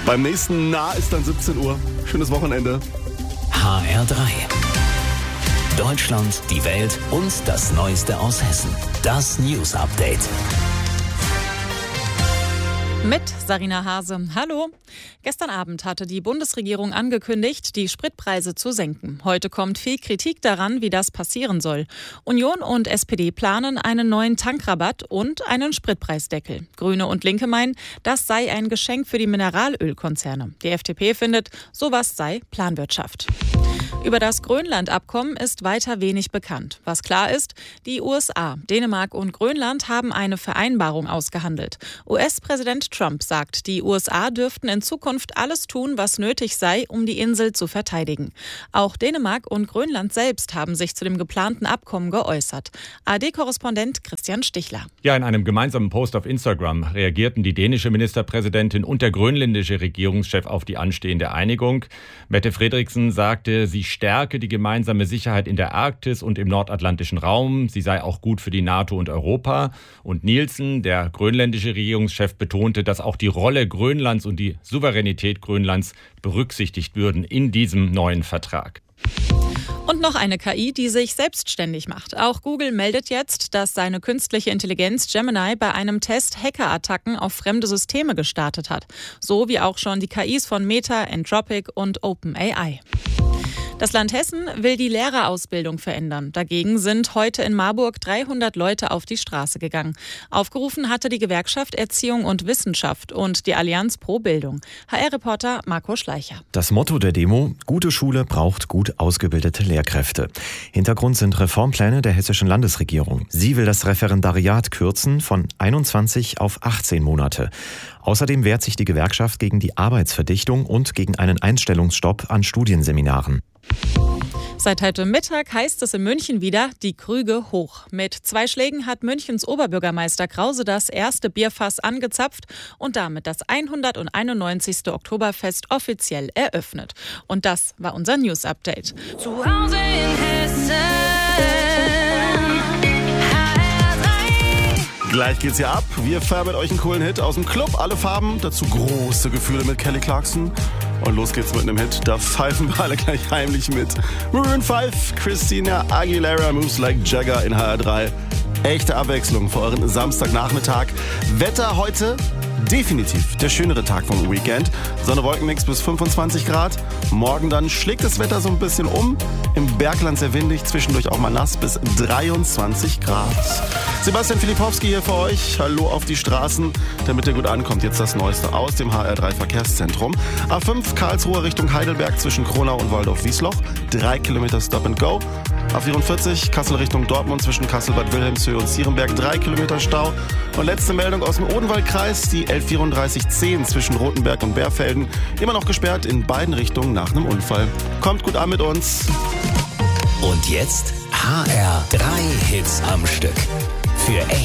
Beim nächsten ist dann 17 Uhr. Schönes Wochenende. HR3. Deutschland, die Welt und das Neueste aus Hessen. Das News Update. Mit Sarina Hase. Hallo. Gestern Abend hatte die Bundesregierung angekündigt, die Spritpreise zu senken. Heute kommt viel Kritik daran, wie das passieren soll. Union und SPD planen einen neuen Tankrabatt und einen Spritpreisdeckel. Grüne und Linke meinen, das sei ein Geschenk für die Mineralölkonzerne. Die FDP findet, sowas sei Planwirtschaft. Über das Grönland-Abkommen ist weiter wenig bekannt. Was klar ist, die USA, Dänemark und Grönland haben eine Vereinbarung ausgehandelt. US-Präsident Trump sagt, die USA dürften in Zukunft alles tun, was nötig sei, um die Insel zu verteidigen. Auch Dänemark und Grönland selbst haben sich zu dem geplanten Abkommen geäußert. ARD-Korrespondent Christian Stichler. Ja, in einem gemeinsamen Post auf Instagram reagierten die dänische Ministerpräsidentin und der grönländische Regierungschef auf die anstehende Einigung. Mette Frederiksen sagte, sie stärke die gemeinsame Sicherheit in der Arktis und im nordatlantischen Raum. Sie sei auch gut für die NATO und Europa. Und Nielsen, der grönländische Regierungschef, betonte, dass auch die Rolle Grönlands und die Souveränität Grönlands berücksichtigt würden in diesem neuen Vertrag. Und noch eine KI, die sich selbstständig macht. Auch Google meldet jetzt, dass seine künstliche Intelligenz Gemini bei einem Test Hackerattacken auf fremde Systeme gestartet hat. So wie auch schon die KIs von Meta, Anthropic und OpenAI. Das Land Hessen will die Lehrerausbildung verändern. Dagegen sind heute in Marburg 300 Leute auf die Straße gegangen. Aufgerufen hatte die Gewerkschaft Erziehung und Wissenschaft und die Allianz pro Bildung. HR-Reporter Marco Schleicher. Das Motto der Demo: Gute Schule braucht gut ausgebildete Lehrkräfte. Hintergrund sind Reformpläne der hessischen Landesregierung. Sie will das Referendariat kürzen von 21 auf 18 Monate. Außerdem wehrt sich die Gewerkschaft gegen die Arbeitsverdichtung und gegen einen Einstellungsstopp an Studienseminaren. Seit heute Mittag heißt es in München wieder, die Krüge hoch. Mit 2 Schlägen hat Münchens Oberbürgermeister Krause das erste Bierfass angezapft und damit das 191. Oktoberfest offiziell eröffnet. Und das war unser News Update. Zu Hause in Hessen. Gleich geht's hier ab. Wir feiern mit euch einen coolen Hit aus dem Club. Alle Farben, dazu große Gefühle mit Kelly Clarkson. Und los geht's mit einem Hit, da pfeifen wir alle gleich heimlich mit. Maroon 5, Christina Aguilera, Moves Like Jagger in HR3. Echte Abwechslung für euren Samstagnachmittag. Wetter heute definitiv der schönere Tag vom Weekend. Sonne, Wolkenmix bis 25 Grad. Morgen dann schlägt das Wetter so ein bisschen um. Im Bergland sehr windig, zwischendurch auch mal nass bis 23 Grad. Sebastian Filipowski hier für euch. Hallo auf die Straßen, damit ihr gut ankommt. Jetzt das Neueste aus dem HR3 Verkehrszentrum. A5 Karlsruhe Richtung Heidelberg zwischen Kronau und Waldorf-Wiesloch. 3 Kilometer Stop and Go. A44 Kassel Richtung Dortmund zwischen Kassel-Bad Wilhelmshöhe und Zierenberg. 3 Kilometer Stau. Und letzte Meldung aus dem Odenwaldkreis. Die L3410 zwischen Rotenberg und Bärfelden. Immer noch gesperrt in beiden Richtungen nach einem Unfall. Kommt gut an mit uns. Und jetzt HR3 Hits am Stück. Für echt